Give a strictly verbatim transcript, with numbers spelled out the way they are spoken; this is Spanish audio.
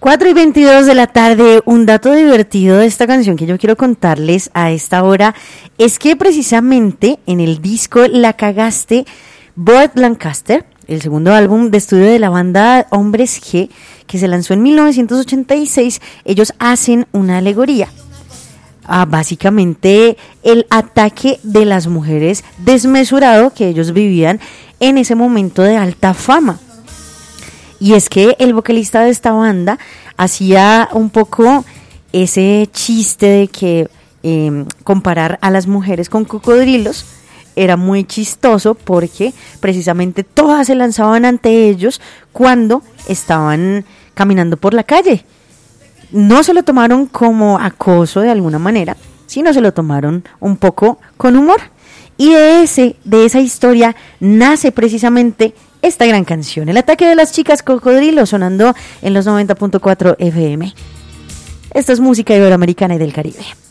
cuatro y veintidós de la tarde, un dato divertido de esta canción que yo quiero contarles a esta hora es que precisamente en el disco La Cagaste, Burt Lancaster, el segundo álbum de estudio de la banda Hombres G, que se lanzó en mil novecientos ochenta y seis, ellos hacen una alegoría a básicamente el ataque de las mujeres desmesurado que ellos vivían en ese momento de alta fama. Y es que el vocalista de esta banda hacía un poco ese chiste de que eh, comparar a las mujeres con cocodrilos era muy chistoso porque precisamente todas se lanzaban ante ellos cuando estaban caminando por la calle. No se lo tomaron como acoso de alguna manera, sino se lo tomaron un poco con humor. Y de, ese, de esa historia nace precisamente esta gran canción, El ataque de las chicas cocodrilo, sonando en los noventa punto cuatro F M. Esta es música iberoamericana y del Caribe.